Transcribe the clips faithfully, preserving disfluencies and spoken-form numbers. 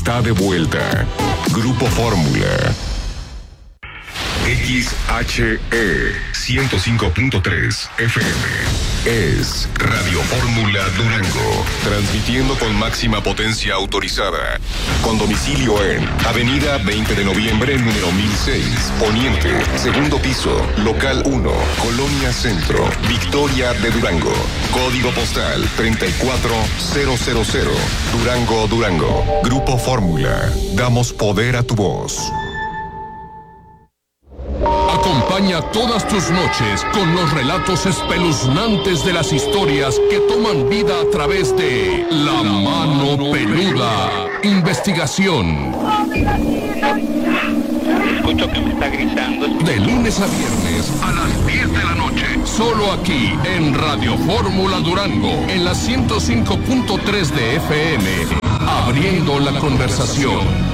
está de vuelta. Grupo Fórmula. X H E ciento cinco punto tres F M es Radio Fórmula Durango, transmitiendo con máxima potencia autorizada, con domicilio en Avenida veinte de noviembre, número mil seis, Poniente, segundo piso, local uno, Colonia Centro, Victoria de Durango, código postal treinta y cuatro mil, Durango, Durango. Grupo Fórmula, damos poder a tu voz. Acompaña todas tus noches con los relatos espeluznantes de las historias que toman vida a través de La Mano Peluda. Investigación. Escucho que me está gritando. De lunes a viernes a las diez de la noche. Solo aquí en Radio Fórmula Durango, en la ciento cinco punto tres de F M. Abriendo la conversación.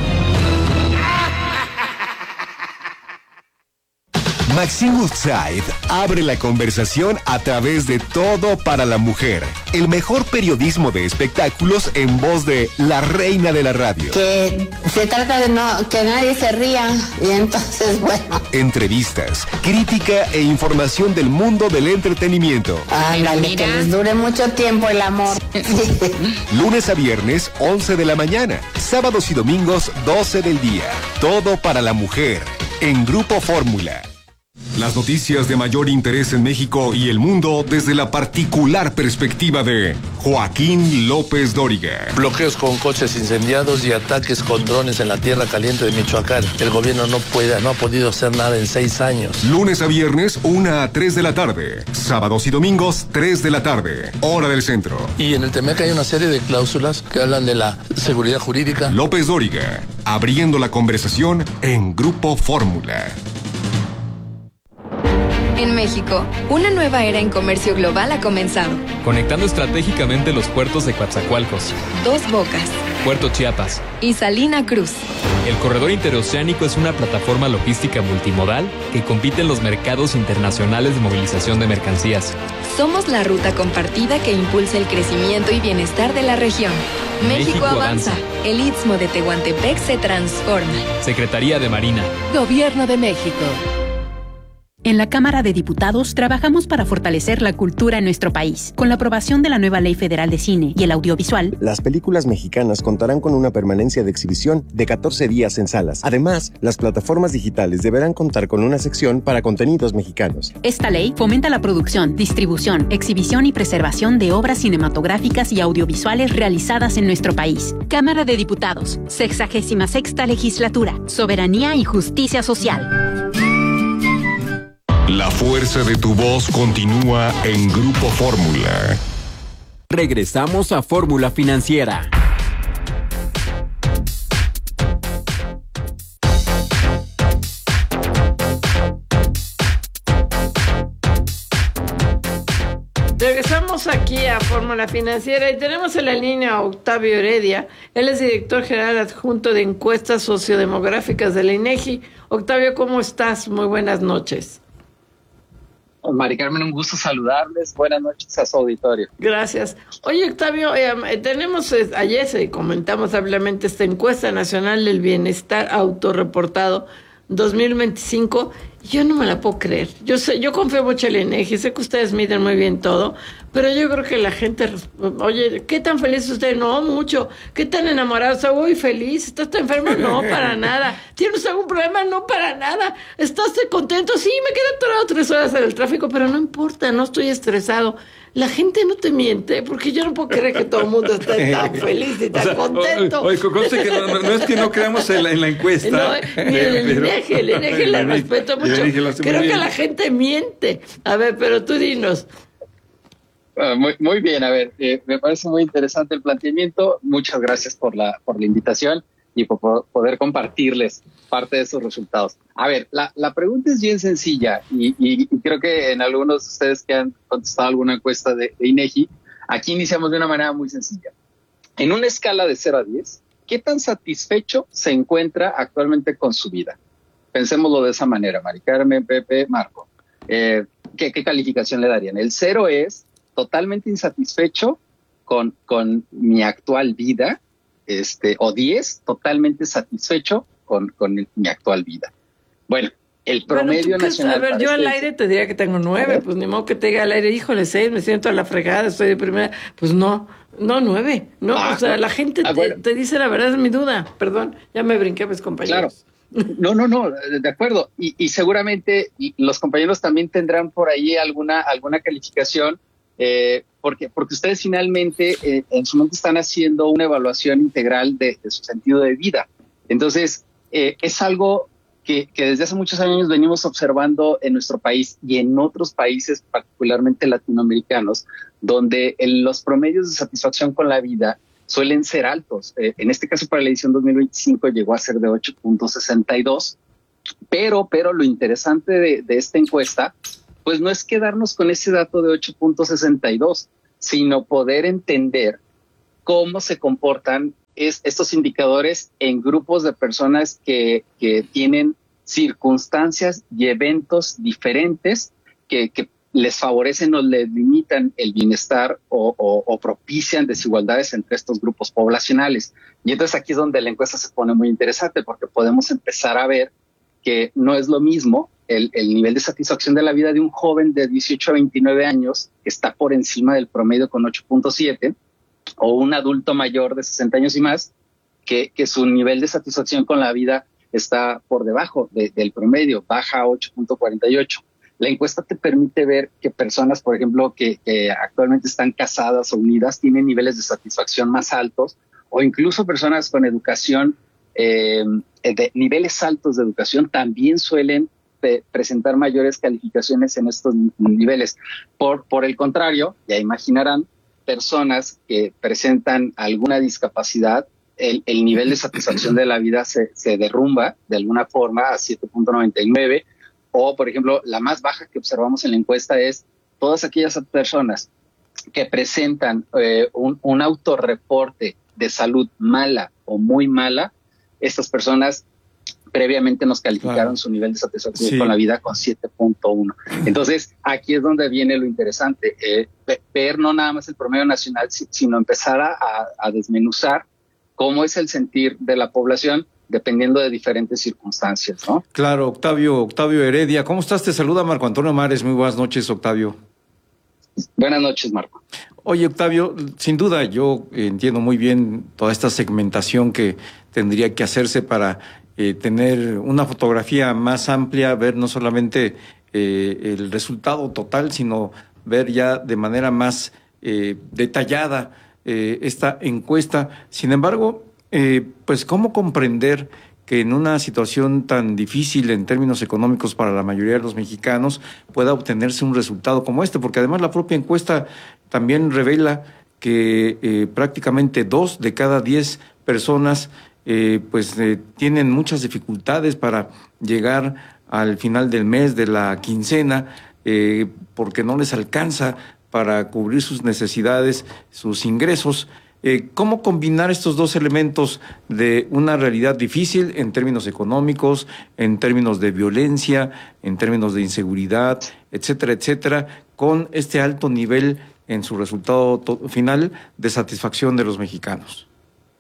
Maxine Woodside abre la conversación a través de Todo para la Mujer, el mejor periodismo de espectáculos en voz de la reina de la radio. Que se trata de no que nadie se ría y entonces, bueno. Entrevistas, crítica e información del mundo del entretenimiento. Ándale, que les dure mucho tiempo el amor. Lunes a viernes, once de la mañana. Sábados y domingos, doce del día. Todo para la Mujer, en Grupo Fórmula. Las noticias de mayor interés en México y el mundo desde la particular perspectiva de Joaquín López Dóriga. Bloqueos con coches incendiados y ataques con drones en la tierra caliente de Michoacán. El gobierno no puede, no ha podido hacer nada en seis años. Lunes a viernes, una a tres de la tarde. Sábados y domingos, tres de la tarde. Hora del centro. Y en el Temec hay una serie de cláusulas que hablan de la seguridad jurídica. López Dóriga, abriendo la conversación en Grupo Fórmula. En México, una nueva era en comercio global ha comenzado. Conectando estratégicamente los puertos de Coatzacoalcos, Dos Bocas, Puerto Chiapas y Salina Cruz. El corredor interoceánico es una plataforma logística multimodal que compite en los mercados internacionales de movilización de mercancías. Somos la ruta compartida que impulsa el crecimiento y bienestar de la región. México, México avanza. avanza. El Istmo de Tehuantepec se transforma. Secretaría de Marina. Gobierno de México. En la Cámara de Diputados trabajamos para fortalecer la cultura en nuestro país. Con la aprobación de la nueva Ley Federal de Cine y el Audiovisual, las películas mexicanas contarán con una permanencia de exhibición de catorce días en salas. Además, las plataformas digitales deberán contar con una sección para contenidos mexicanos. Esta ley fomenta la producción, distribución, exhibición y preservación de obras cinematográficas y audiovisuales realizadas en nuestro país. Cámara de Diputados, sexagésima sexta legislatura, soberanía y justicia social. La fuerza de tu voz continúa en Grupo Fórmula. Regresamos a Fórmula Financiera. Regresamos aquí a Fórmula Financiera y tenemos en la línea a Octavio Heredia. Él es director general adjunto de encuestas sociodemográficas de la INEGI. Octavio, ¿cómo estás? Muy buenas noches. Mari Carmen, un gusto saludarles. Buenas noches a su auditorio. Gracias. Oye, Octavio, eh, tenemos, eh, ayer se comentamos ampliamente esta encuesta nacional del bienestar autorreportado dos mil veinticinco. Yo no me la puedo creer. Yo sé, yo confío mucho en el INEGI, sé que ustedes miden muy bien todo, pero yo creo que la gente, oye, ¿qué tan feliz es usted? No, mucho. ¿Qué tan enamorado? ¿Está muy feliz? ¿Estás enfermo? No, para nada. ¿Tienes algún problema? No, para nada. ¿Estás contento? Sí, me quedé atorado tres horas en el tráfico, pero no importa, no estoy estresado. La gente no te miente, porque yo no puedo creer que todo el mundo esté tan feliz y tan o sea, contento. Oye, conste que no, no, no es que no creamos en la, en la encuesta. No, ni en el INEGI, el INEGI la respeto mucho. Creo que la gente miente. A ver, pero tú dinos. Uh, muy, muy bien, a ver, eh, me parece muy interesante el planteamiento. Muchas gracias por la, por la invitación y por, por poder compartirles parte de esos resultados. A ver, la, la pregunta es bien sencilla y, y, y creo que en algunos de ustedes que han contestado alguna encuesta de, de INEGI, aquí iniciamos de una manera muy sencilla. En una escala de cero a diez, ¿qué tan satisfecho se encuentra actualmente con su vida? Pensémoslo de esa manera, Mari Carmen, Pepe, Marco. Eh, ¿qué, ¿Qué calificación le darían? El cero es totalmente insatisfecho con, con mi actual vida. este, o diez totalmente satisfecho con, con el, mi actual vida. Bueno, el promedio bueno, nacional... A ver, yo al aire te diría que tengo nueve, pues ni modo que te diga al aire, híjole, seis, me siento a la fregada, estoy de primera. Pues no, no, nueve. No, ah, o sea, la gente ah, bueno. te, te dice la verdad, es mi duda. Perdón, ya me brinqué a mis compañeros. Claro. No, no, no, de acuerdo. Y, y seguramente los compañeros también tendrán por ahí alguna, alguna calificación, eh, porque, porque ustedes finalmente eh, en su momento están haciendo una evaluación integral de, de su sentido de vida. Entonces, eh, es algo que, que desde hace muchos años venimos observando en nuestro país y en otros países, particularmente latinoamericanos, donde el, los promedios de satisfacción con la vida suelen ser altos. Eh, en este caso, para la edición dos mil veinticinco llegó a ser de ocho punto sesenta y dos, pero, pero lo interesante de, de esta encuesta, pues no es quedarnos con ese dato de ocho punto sesenta y dos, sino poder entender cómo se comportan es, estos indicadores en grupos de personas que, que tienen circunstancias y eventos diferentes que, que les favorecen o les limitan el bienestar o, o, o propician desigualdades entre estos grupos poblacionales. Y entonces aquí es donde la encuesta se pone muy interesante, porque podemos empezar a ver que no es lo mismo el, el nivel de satisfacción de la vida de un joven de dieciocho a veintinueve años, que está por encima del promedio con ocho punto siete, o un adulto mayor de sesenta años y más, que, que su nivel de satisfacción con la vida está por debajo de, del promedio, baja a ocho punto cuarenta y ocho. La encuesta te permite ver que personas, por ejemplo, que, que actualmente están casadas o unidas, tienen niveles de satisfacción más altos, o incluso personas con educación, eh, de niveles altos de educación, también suelen pe- presentar mayores calificaciones en estos niveles. Por, por el contrario, ya imaginarán, personas que presentan alguna discapacidad, el, el nivel de satisfacción de la vida se, se derrumba de alguna forma a siete punto noventa y nueve, o, por ejemplo, la más baja que observamos en la encuesta es todas aquellas personas que presentan eh, un, un autorreporte de salud mala o muy mala. Estas personas previamente nos calificaron claro. su nivel de satisfacción sí. con la vida con siete punto uno. Entonces, aquí es donde viene lo interesante, eh, ver no nada más el promedio nacional, sino empezar a, a desmenuzar cómo es el sentir de la población dependiendo de diferentes circunstancias, ¿no? Claro, Octavio, Octavio Heredia. ¿Cómo estás? Te saluda Marco Antonio Mares. Muy buenas noches, Octavio. Buenas noches, Marco. Oye, Octavio, sin duda yo entiendo muy bien toda esta segmentación que tendría que hacerse para eh, tener una fotografía más amplia, ver no solamente eh, el resultado total, sino ver ya de manera más eh, detallada eh, esta encuesta. Sin embargo, Eh, pues cómo comprender que en una situación tan difícil en términos económicos para la mayoría de los mexicanos pueda obtenerse un resultado como este, porque además la propia encuesta también revela que eh, prácticamente dos de cada diez personas eh, pues eh, tienen muchas dificultades para llegar al final del mes, de la quincena, eh, porque no les alcanza para cubrir sus necesidades, sus ingresos. Eh, ¿Cómo combinar estos dos elementos de una realidad difícil en términos económicos, en términos de violencia, en términos de inseguridad, etcétera, etcétera, con este alto nivel en su resultado to- final de satisfacción de los mexicanos?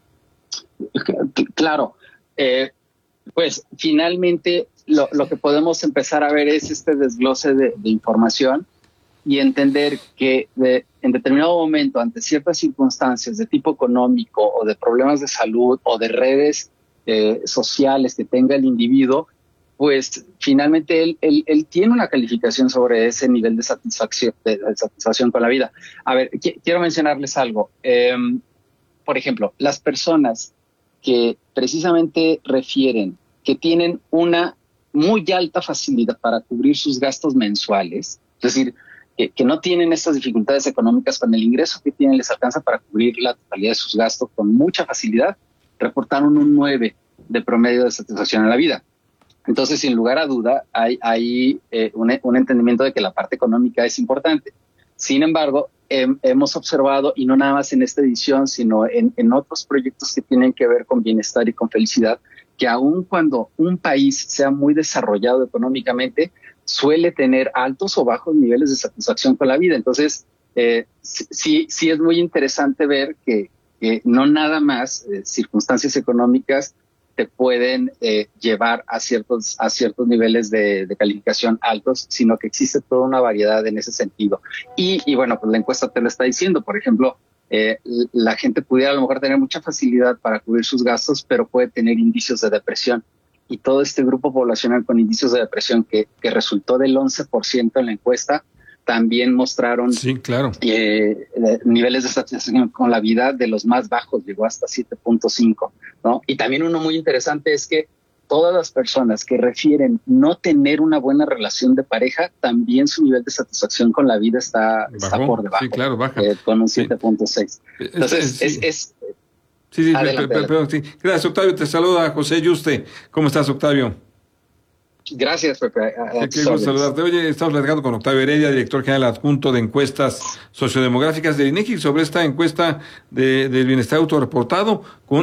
Claro, eh, pues finalmente lo, lo que podemos empezar a ver es este desglose de, de información y entender que de, en determinado momento, ante ciertas circunstancias de tipo económico o de problemas de salud o de redes eh, sociales que tenga el individuo, pues finalmente él, él, él tiene una calificación sobre ese nivel de satisfacción, de, de satisfacción con la vida. A ver, qu- quiero mencionarles algo. Eh, por ejemplo, las personas que precisamente refieren que tienen una muy alta facilidad para cubrir sus gastos mensuales, es decir, Que, que no tienen estas dificultades económicas, con el ingreso que tienen les alcanza para cubrir la totalidad de sus gastos con mucha facilidad, reportaron un nueve de promedio de satisfacción en la vida. Entonces, sin lugar a duda, hay, hay eh, un, un entendimiento de que la parte económica es importante. Sin embargo, eh, hemos observado, y no nada más en esta edición, sino en, en otros proyectos que tienen que ver con bienestar y con felicidad, que aun cuando un país sea muy desarrollado económicamente, suele tener altos o bajos niveles de satisfacción con la vida. Entonces, eh, sí, sí es muy interesante ver que, que no nada más eh, circunstancias económicas te pueden eh, llevar a ciertos, a ciertos niveles de, de calificación altos, sino que existe toda una variedad en ese sentido. Y, y bueno, pues la encuesta te lo está diciendo. Por ejemplo, eh, la gente pudiera a lo mejor tener mucha facilidad para cubrir sus gastos, pero puede tener indicios de depresión. Y todo este grupo poblacional con indicios de depresión que, que resultó del once por ciento en la encuesta, también mostraron sí, claro. eh, niveles de satisfacción con la vida de los más bajos, llegó hasta siete punto cinco, ¿no? Y también uno muy interesante es que todas las personas que refieren no tener una buena relación de pareja, también su nivel de satisfacción con la vida está, está por debajo, sí, claro, baja. Eh, con un siete punto seis. Sí. Entonces, sí. es... es sí, sí, adelante, pero, pero, sí. Gracias, Octavio. Te saluda José Yuste. ¿Cómo estás, Octavio? Gracias, Pepe. A, a Qué gusto saludarte. Oye, estamos platicando con Octavio Heredia, director general adjunto de encuestas sociodemográficas del INEGI, sobre esta encuesta de, del bienestar autorreportado, con